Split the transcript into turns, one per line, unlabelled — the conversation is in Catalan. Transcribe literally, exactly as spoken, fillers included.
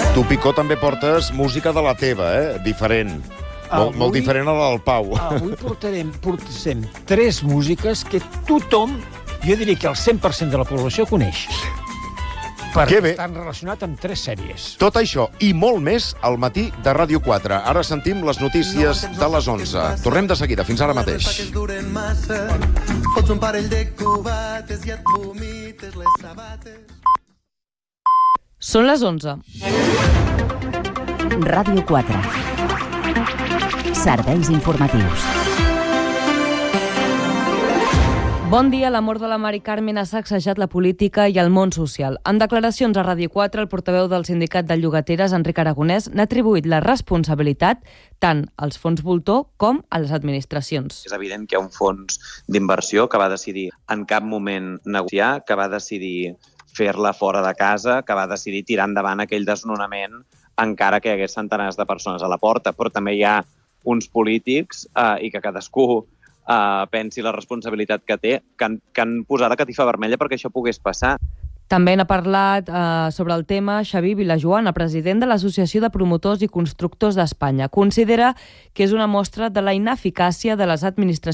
Tu, Picó, també portes música de la teva, eh? Diferent. Molt,
Avui-
molt diferent a la del Pau.
Avui portarem, portem tres músiques que tothom, jo diria que el cent per cent de la població coneix.
Que
Perquè
bé.
estan relacionats amb tres sèries.
Tot això i molt més al matí de Ràdio quatre. Ara sentim les notícies de les onze. Tornem de seguida. Fins ara mateix.
Que es duren massa, fots un parell de cubates i et vomites les sabates.
Són les onze.
Ràdio quatre. Serveis informatius.
Bon dia. La mort de la Mari Carmen ha sacsejat la política i el món social. En declaracions a Ràdio quatre, el portaveu del sindicat de llogateres, Enric Aragonès, n'ha atribuït la responsabilitat tant als fons voltor com a les administracions.
És evident que hi ha un fons d'inversió que va decidir en cap moment negociar, que va decidir fer-la fora de casa, que va decidir tirar endavant aquell desnonament encara que hi hagués centenars de persones a la porta. Però també hi ha uns polítics eh, i que cadascú Uh, pensi la responsabilitat que té, que han, que han posat la catifa vermella perquè això pogués passar.
També n'ha parlat eh, sobre el tema Xavi Vilajoana, president de l'Associació de Promotors i Constructors d'Espanya. Considera que és una mostra de la ineficàcia de les administracions